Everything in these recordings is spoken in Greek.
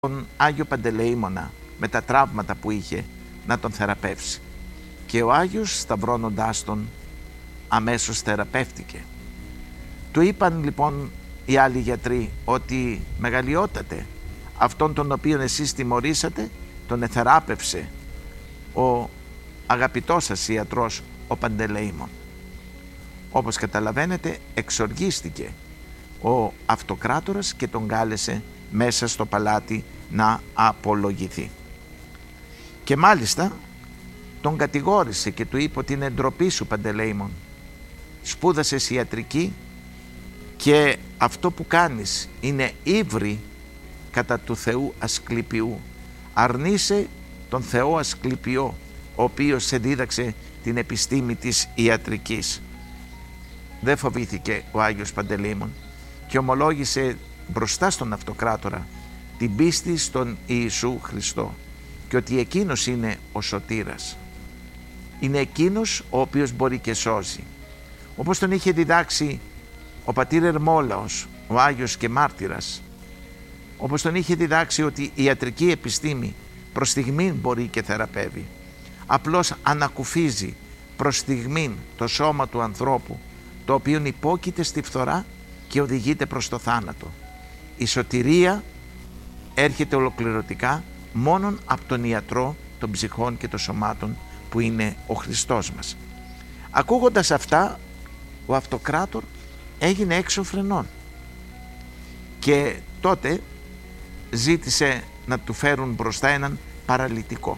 τον Άγιο Παντελεήμονα με τα τραύματα που είχε να τον θεραπεύσει. Και ο Άγιος, σταυρώνοντάς τον, αμέσως θεραπεύτηκε. Του είπαν λοιπόν οι άλλοι γιατροί ότι μεγαλειότατε, αυτόν τον οποίον εσείς τιμωρήσατε τον εθεράπευσε ο αγαπητός σας ιατρός ο Παντελεήμων. Όπως καταλαβαίνετε, εξοργίστηκε ο αυτοκράτορας και τον κάλεσε μέσα στο παλάτι να απολογηθεί. Και μάλιστα τον κατηγόρησε και του είπε ότι είναι ντροπή σου, Παντελεήμων. Σπούδασες ιατρική και αυτό που κάνεις είναι ύβρι κατά του Θεού Ασκληπιού. Αρνείσαι τον Θεό Ασκληπιό, ο οποίος σε δίδαξε την επιστήμη της ιατρικής. Δεν φοβήθηκε ο Άγιος Παντελεήμων και ομολόγησε μπροστά στον αυτοκράτορα την πίστη στον Ιησού Χριστό και ότι εκείνος είναι ο σωτήρας. Είναι εκείνος ο οποίος μπορεί και σώζει. Όπως τον είχε διδάξει ο πατήρ Ερμόλαος, ο Άγιος και μάρτυρας, όπως τον είχε διδάξει ότι η ιατρική επιστήμη προς στιγμήν μπορεί και θεραπεύει. Απλώς ανακουφίζει προς στιγμήν το σώμα του ανθρώπου, το οποίο υπόκειται στη φθορά και οδηγείται προς το θάνατο. Η σωτηρία έρχεται ολοκληρωτικά μόνον από τον ιατρό των ψυχών και των σωμάτων που είναι ο Χριστός μας. Ακούγοντας αυτά, ο αυτοκράτορ έγινε έξω φρενών και τότε ζήτησε να του φέρουν μπροστά έναν παραλυτικό.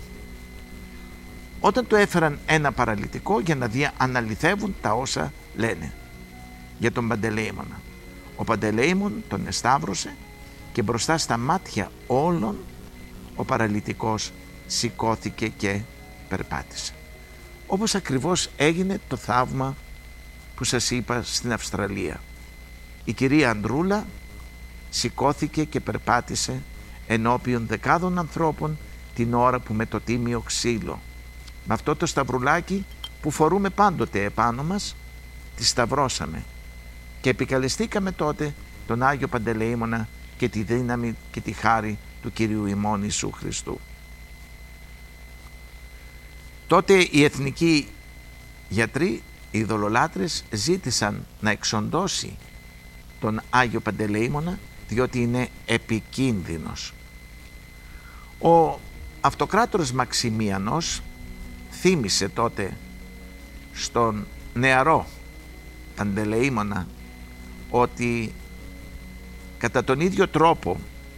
Όταν του έφεραν ένα παραλυτικό για να αναλυθεύουν τα όσα λένε για τον Παντελεήμονα, ο Παντελεήμων τον εσταύρωσε και μπροστά στα μάτια όλων ο παραλυτικός σηκώθηκε και περπάτησε. Όπως ακριβώς έγινε το θαύμα που σας είπα στην Αυστραλία. Η κυρία Ανδρούλα σηκώθηκε και περπάτησε ενώπιον δεκάδων ανθρώπων την ώρα που με το τίμιο ξύλο, με αυτό το σταυρουλάκι που φορούμε πάντοτε επάνω μας, τη σταυρώσαμε και επικαλεστήκαμε τότε τον Άγιο Παντελεήμονα και τη δύναμη και τη χάρη του Κυρίου ημών Ιησού Χριστού. Τότε οι εθνικοί γιατροί, οι ειδωλολάτρες, ζήτησαν να εξοντώσει τον Άγιο Παντελεήμονα διότι είναι επικίνδυνος. Ο αυτοκράτορας Μαξιμιανός θύμισε τότε στον νεαρό Παντελεήμονα ότι κατά τον ίδιο τρόπο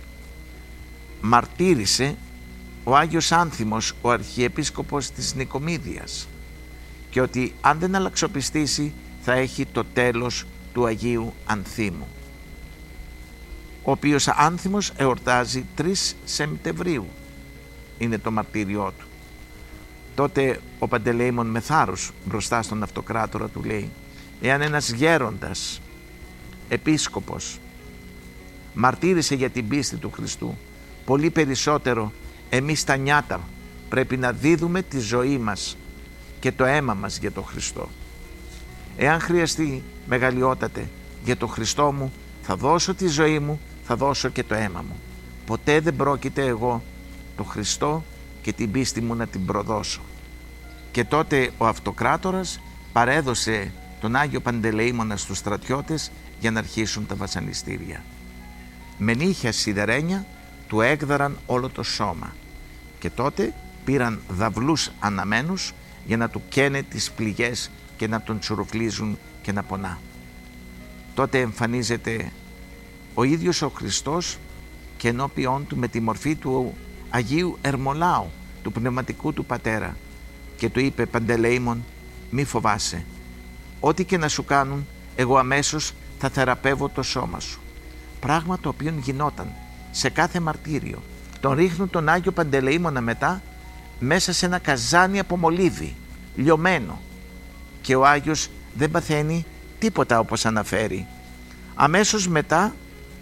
μαρτύρησε ο Άγιος Άνθιμος, ο αρχιεπίσκοπος της Νικομίδειας, και ότι αν δεν αλλαξοπιστήσει θα έχει το τέλος του Αγίου Ανθίμου, ο οποίος Άνθιμος εορτάζει 3 Σεπτεμβρίου, είναι το μαρτύριό του. Τότε ο Παντελεήμων με θάρρος μπροστά στον αυτοκράτορα του λέει: εάν ένας γέροντας επίσκοπος μαρτύρησε για την πίστη του Χριστού, πολύ περισσότερο εμείς τα νιάτα πρέπει να δίδουμε τη ζωή μας και το αίμα μας για τον Χριστό. Εάν χρειαστεί, μεγαλειότατε, για τον Χριστό μου θα δώσω τη ζωή μου, θα δώσω και το αίμα μου. Ποτέ δεν πρόκειται εγώ το Χριστό και την πίστη μου να την προδώσω. Και τότε ο αυτοκράτορας παρέδωσε τον Άγιο Παντελεήμονα στους στρατιώτες για να αρχίσουν τα βασανιστήρια. Με νύχια σιδερένια του έκδαραν όλο το σώμα και τότε πήραν δαυλούς αναμένους για να του καίνε τις πληγές και να τον τσουρουφλίζουν και να πονά. Τότε εμφανίζεται ο ίδιος ο Χριστός και ενώπιον του με τη μορφή του Αγίου Ερμολάου, του πνευματικού του πατέρα, και του είπε: Παντελεήμων, μη φοβάσαι, ό,τι και να σου κάνουν εγώ αμέσως θα θεραπεύω το σώμα σου. Πράγμα το οποίο γινόταν σε κάθε μαρτύριο. Τον ρίχνουν τον Άγιο Παντελεήμονα μετά μέσα σε ένα καζάνι από μολύβι, λιωμένο, και ο Άγιος δεν παθαίνει τίποτα όπως αναφέρει. Αμέσως μετά,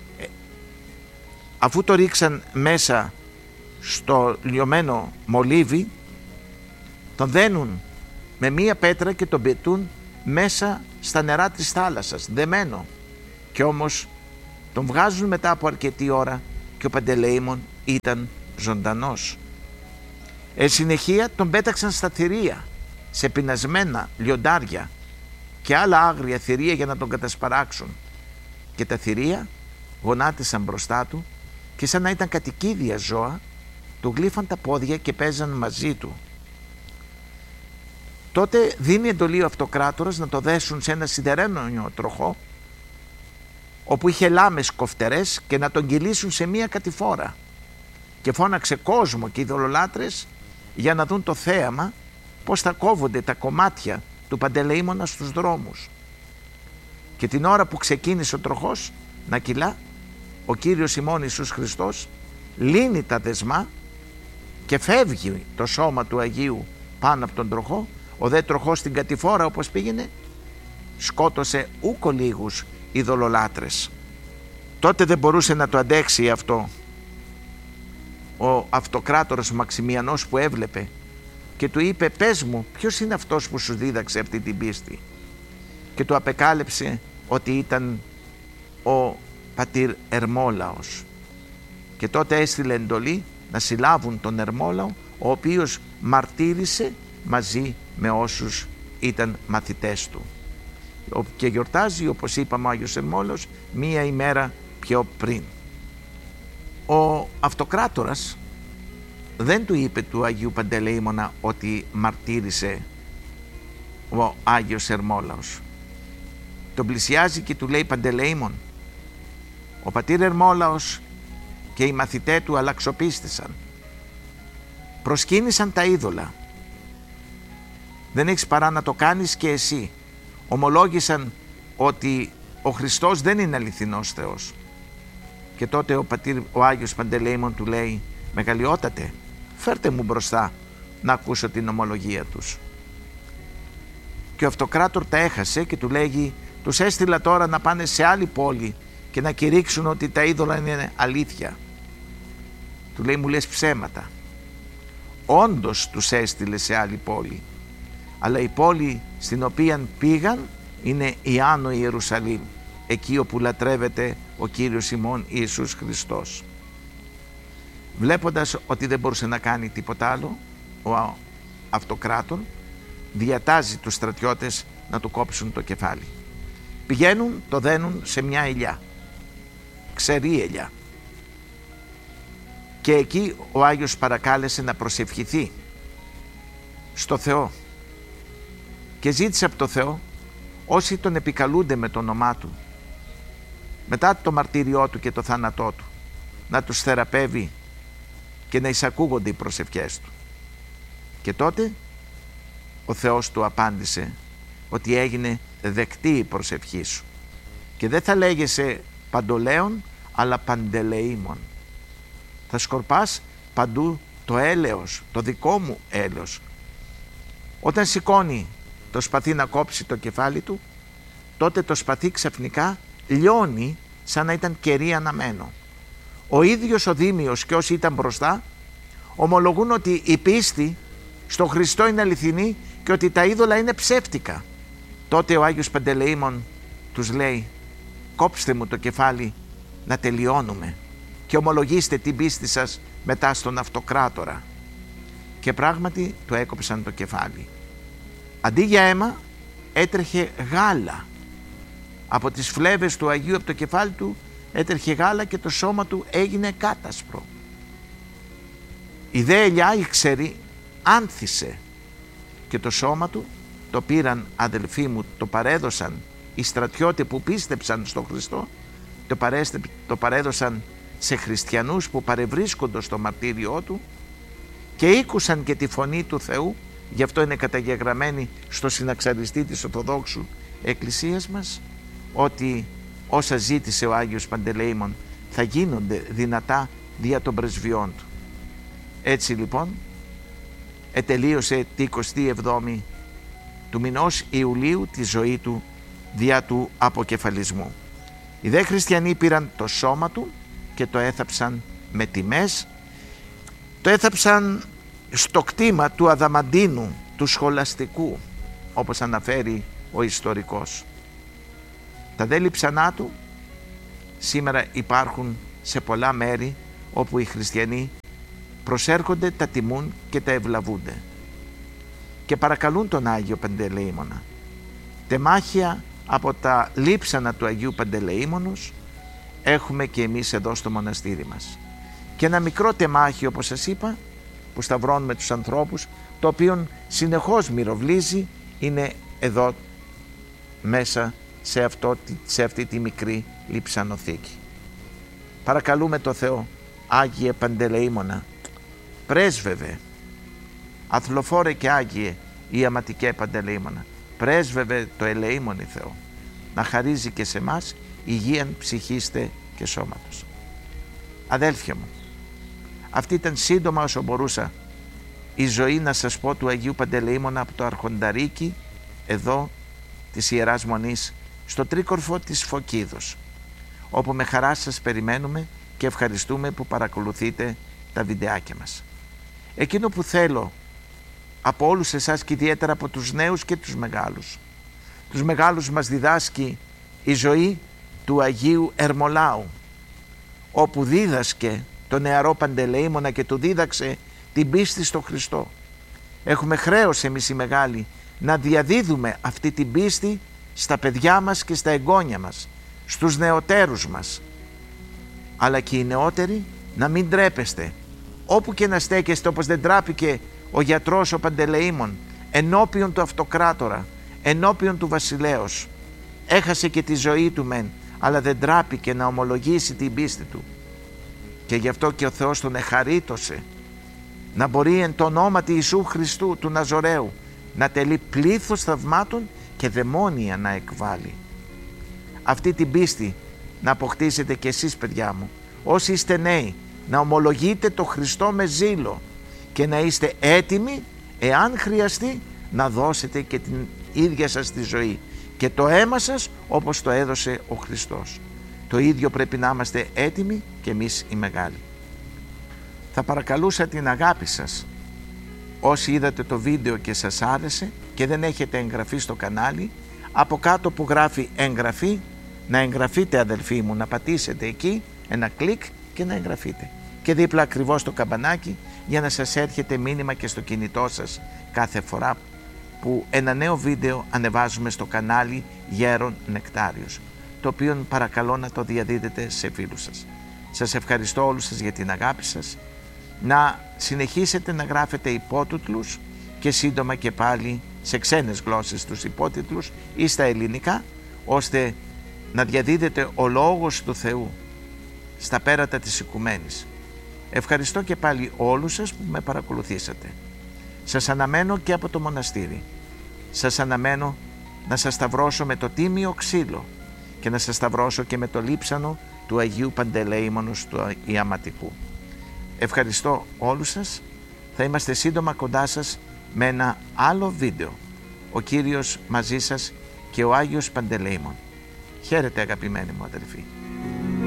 αφού το ρίξαν μέσα στο λιωμένο μολύβι, τον δένουν με μία πέτρα και τον πετούν μέσα στα νερά της θάλασσας, δεμένο. Και όμως τον βγάζουν μετά από αρκετή ώρα και ο Παντελεήμων ήταν ζωντανός. Εν συνεχεία τον πέταξαν στα θηρία, σε πεινασμένα λιοντάρια και άλλα άγρια θηρία για να τον κατασπαράξουν. Και τα θηρία γονάτισαν μπροστά του και σαν να ήταν κατοικίδια ζώα, του γλύφαν τα πόδια και παίζαν μαζί του. Τότε δίνει εντολή ο Αυτοκράτορας να το δέσουν σε ένα σιδερένιο τροχό, όπου είχε λάμες κοφτερές, και να τον κυλήσουν σε μία κατηφόρα. Και φώναξε κόσμο και ειδωλολάτρες για να δουν το θέαμα, πώς θα κόβονται τα κομμάτια του Παντελεήμωνα στους δρόμους. Και την ώρα που ξεκίνησε ο τροχός να κυλά, ο Κύριος ημών Ιησούς Χριστός λύνει τα δεσμά και φεύγει το σώμα του Αγίου πάνω από τον τροχό. Ο δε τροχός στην κατηφόρα, όπως πήγαινε, σκότωσε ούκο λίγους ειδωλολάτρες. Τότε δεν μπορούσε να το αντέξει αυτό ο Αυτοκράτορας Μαξιμιανός, που έβλεπε και του είπε: «Πες μου, ποιος είναι αυτός που σου δίδαξε αυτή την πίστη?» Και του απεκάλυψε ότι ήταν ο πατήρ Ερμόλαος. Και τότε έστειλε εντολή να συλλάβουν τον Ερμόλαο, ο οποίος μαρτύρησε μαζί με όσους ήταν μαθητές του. Και γιορτάζει, όπως είπαμε, ο Άγιος Ερμόλαος μία ημέρα πιο πριν. Ο Αυτοκράτορας δεν του είπε του Αγίου Παντελεήμωνα ότι μαρτύρησε ο Άγιος Ερμόλαος. Τον πλησιάζει και του λέει: «Παντελεήμων, ο πατήρ Ερμόλαος και οι μαθητές του αλλαξοπίστησαν, προσκύνησαν τα είδωλα. Δεν έχεις παρά να το κάνεις και εσύ. Ομολόγησαν ότι ο Χριστός δεν είναι αληθινός Θεός». Και τότε ο Άγιος Παντελεήμων του λέει: «Μεγαλειότατε, φέρτε μου μπροστά να ακούσω την ομολογία τους». Και ο Αυτοκράτορ τα έχασε και του λέγει: «Τους έστειλα τώρα να πάνε σε άλλη πόλη και να κηρύξουν ότι τα είδωλα είναι αλήθεια». Του λέει: «Μου λες ψέματα». Όντως τους έστειλε σε άλλη πόλη, αλλά η πόλη στην οποία πήγαν είναι η Άνω Ιερουσαλήμ, εκεί όπου λατρεύεται ο Κύριος ημών Ιησούς Χριστός. Βλέποντας ότι δεν μπορούσε να κάνει τίποτα άλλο, ο Αυτοκράτορ διατάζει τους στρατιώτες να του κόψουν το κεφάλι. Πηγαίνουν, το δένουν σε μια ελιά, ξερή ελιά, και εκεί ο Άγιος παρακάλεσε να προσευχηθεί στο Θεό και ζήτησε από το Θεό όσοι τον επικαλούνται με το όνομά του μετά το μαρτύριό του και το θάνατό του, να τους θεραπεύει και να εισακούγονται οι προσευχές του. Και τότε ο Θεός του απάντησε ότι έγινε δεκτή η προσευχή σου και δεν θα λέγεσαι Παντολέων αλλά Παντελεήμων. Θα σκορπάς παντού το έλεος, το δικό μου έλεος. Όταν σηκώνει το σπαθί να κόψει το κεφάλι του, τότε το σπαθί ξαφνικά λιώνει σαν να ήταν κερί αναμένο. Ο ίδιος ο Δήμιος και όσοι ήταν μπροστά ομολογούν ότι η πίστη στο Χριστό είναι αληθινή και ότι τα είδωλα είναι ψεύτικα. Τότε ο Άγιος Παντελεήμων τους λέει: «Κόψτε μου το κεφάλι να τελειώνουμε και ομολογήστε την πίστη σας μετά στον Αυτοκράτορα». Και πράγματι του έκοψαν το κεφάλι. Αντί για αίμα έτρεχε γάλα. Από τις φλέβες του Αγίου, από το κεφάλι του έτρεχε γάλα και το σώμα του έγινε κάτασπρο. Η δε ελιά, η ξερή, άνθησε και το σώμα του το πήραν, αδελφοί μου, το παρέδωσαν οι στρατιώτες που πίστεψαν στον Χριστό, το παρέδωσαν σε χριστιανούς που παρευρίσκονται στο μαρτύριό του και ήκουσαν και τη φωνή του Θεού. Γι' αυτό είναι καταγεγραμμένη στο συναξαριστή της Ορθοδόξου Εκκλησίας μας ότι όσα ζήτησε ο Άγιος Παντελεήμων θα γίνονται δυνατά δια των πρεσβειών του. Έτσι λοιπόν ετελείωσε τη 27η του μηνός Ιουλίου τη ζωή του δια του αποκεφαλισμού. Οι δε χριστιανοί πήραν το σώμα του και το έθαψαν με τιμές, το έθαψαν στο κτήμα του Αδαμαντίνου, του Σχολαστικού, όπως αναφέρει ο ιστορικός. Τα δε λειψανά του σήμερα υπάρχουν σε πολλά μέρη όπου οι χριστιανοί προσέρχονται, τα τιμούν και τα ευλαβούνται και παρακαλούν τον Άγιο Παντελεήμονα. Τεμάχια από τα λείψανα του Αγίου Παντελεήμονος έχουμε και εμείς εδώ στο μοναστήρι μας. Και ένα μικρό τεμάχιο, όπως σας είπα, που σταυρώνουμε τους ανθρώπους, το οποίο συνεχώς μυροβλίζει, είναι εδώ μέσα σε αυτή τη μικρή λειψανοθήκη. Παρακαλούμε το Θεό, Άγιε Παντελεήμονα, πρέσβευε, αθλοφόρε και Άγιε Ιαματικέ Παντελεήμονα, πρέσβευε το ελεήμονη Θεό, να χαρίζει και σε μας υγείαν ψυχίστε και σώματος. Αδέλφια μου, αυτή ήταν σύντομα όσο μπορούσα η ζωή, να σας πω, του Αγίου Παντελεήμονα από το Αρχονταρίκι εδώ της Ιεράς Μονής στο τρίκορφο της Φωκίδος, όπου με χαρά σας περιμένουμε και ευχαριστούμε που παρακολουθείτε τα βιντεάκια μας. Εκείνο που θέλω από όλους εσάς και ιδιαίτερα από τους νέους και τους μεγάλους. Τους μεγάλους μας διδάσκει η ζωή του Αγίου Ερμολάου, όπου δίδασκε το νεαρό Παντελεήμονα και του δίδαξε την πίστη στο Χριστό. Έχουμε χρέος εμείς οι μεγάλοι να διαδίδουμε αυτή την πίστη στα παιδιά μας και στα εγγόνια μας, στους νεωτέρους μας. Αλλά και οι νεότεροι να μην τρέπεστε. Όπου και να στέκεστε, όπως δεν τράπηκε ο γιατρός ο Παντελεήμων ενώπιον του αυτοκράτορα, ενώπιον του βασιλέως. Έχασε και τη ζωή του μεν, αλλά δεν τράπηκε να ομολογήσει την πίστη του. Και γι' αυτό και ο Θεός τον εχαρίτωσε να μπορεί εν το ονόματι Ιησού Χριστού του Ναζωραίου να τελεί πλήθος θαυμάτων και δαιμόνια να εκβάλει. Αυτή την πίστη να αποκτήσετε κι εσείς, παιδιά μου, όσοι είστε νέοι, να ομολογείτε το Χριστό με ζήλο και να είστε έτοιμοι, εάν χρειαστεί, να δώσετε και την ίδια σας τη ζωή και το αίμα σας όπως το έδωσε ο Χριστός. Το ίδιο πρέπει να είμαστε έτοιμοι και εμείς οι μεγάλοι. Θα παρακαλούσα την αγάπη σας, όσοι είδατε το βίντεο και σας άρεσε και δεν έχετε εγγραφεί στο κανάλι, από κάτω που γράφει εγγραφή, να εγγραφείτε, αδελφοί μου, να πατήσετε εκεί ένα κλικ και να εγγραφείτε. Και δίπλα ακριβώς το καμπανάκι για να σας έρχεται μήνυμα και στο κινητό σας κάθε φορά που ένα νέο βίντεο ανεβάζουμε στο κανάλι Γέρον Νεκτάριος, το οποίο παρακαλώ να το διαδίδετε σε φίλους σας. Σας ευχαριστώ όλους σας για την αγάπη σας. Να συνεχίσετε να γράφετε υπότιτλους και σύντομα και πάλι σε ξένες γλώσσες τους υπότιτλους ή στα ελληνικά, ώστε να διαδίδεται ο λόγος του Θεού στα πέρατα της οικουμένης. Ευχαριστώ και πάλι όλους σας που με παρακολουθήσατε. Σας αναμένω και από το μοναστήρι. Σας αναμένω να σας σταυρώσω με το τίμιο ξύλο και να σας σταυρώσω και με το λείψανο του Αγίου Παντελεήμονος του Ιαματικού. Ευχαριστώ όλους σας. Θα είμαστε σύντομα κοντά σας με ένα άλλο βίντεο. Ο Κύριος μαζί σας και ο Άγιος Παντελεήμων. Χαίρετε, αγαπημένοι μου αδελφοί.